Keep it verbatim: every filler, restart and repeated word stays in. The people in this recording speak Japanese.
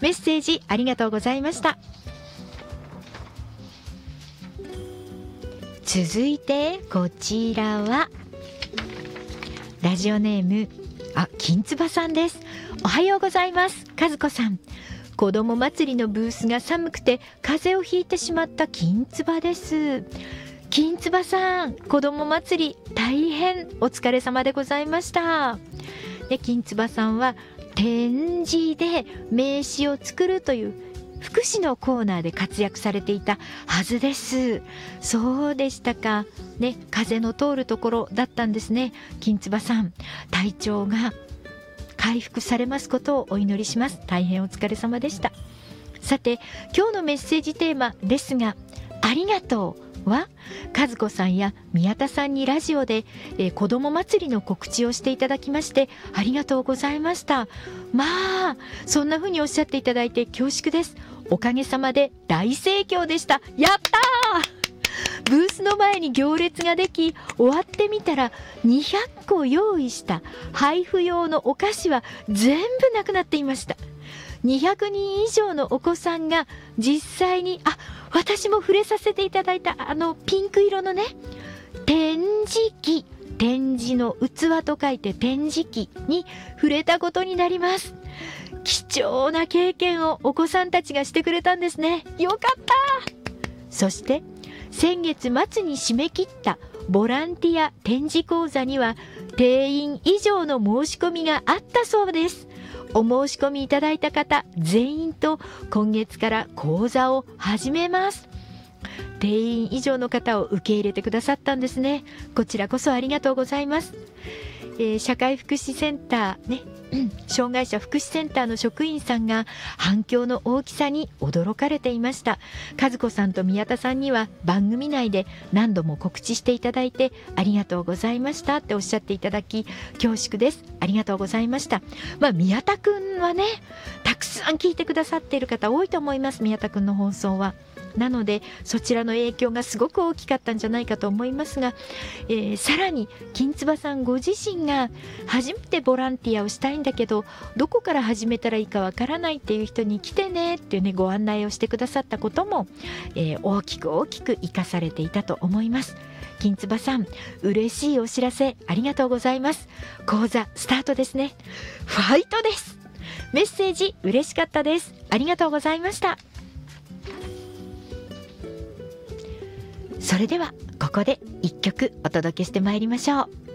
メッセージありがとうございました。続いてこちらはラジオネームあ金つばさんです。おはようございます。和子さん、子ども祭りのブースが寒くて風邪をひいてしまった金つばです。金つばさん、子ども祭り大変お疲れ様でございました。で金つばさんは展示で名刺を作るという福祉のコーナーで活躍されていたはずです。そうでしたかね。風の通るところだったんですね。金つばさん、体調が回復されますことをお祈りします。大変お疲れ様でした。さて今日のメッセージテーマですが、ありがとうは和子さんや宮田さんにラジオで、えー、子ども祭りの告知をしていただきましてありがとうございました。まあそんな風におっしゃっていただいて恐縮です。おかげさまで大盛況でした。やったー。ブースの前に行列ができ、終わってみたらにひゃっこ用意した配布用のお菓子は全部なくなっていました。にひゃくにん以上のお子さんが実際に、あ、私も触れさせていただいたあのピンク色のね展示機、展示の器と書いて展示機に触れたことになります。貴重な経験をお子さんたちがしてくれたんですね。よかった。そして先月末に締め切ったボランティア展示講座には定員以上の申し込みがあったそうです。お申し込みいただいた方全員と今月から講座を始めます。定員以上の方を受け入れてくださったんですね。こちらこそありがとうございます。えー、社会福祉センターね障害者福祉センターの職員さんが反響の大きさに驚かれていました。和子さんと宮田さんには番組内で何度も告知していただいてありがとうございましたっておっしゃっていただき恐縮です。ありがとうございました。まあ宮田くんはねたくさん聞いてくださっている方多いと思います。宮田くんの放送はなのでそちらの影響がすごく大きかったんじゃないかと思いますが、えー、さらに金つばさんご自身が初めてボランティアをしたいんだけどどこから始めたらいいかわからないっていう人に来てねっていうねご案内をしてくださったことも、えー、大きく大きく生かされていたと思います。金つばさん、嬉しいお知らせありがとうございます。講座スタートですね。ファイトです。メッセージ嬉しかったです。ありがとうございました。それではここで一曲お届けしてまいりましょう。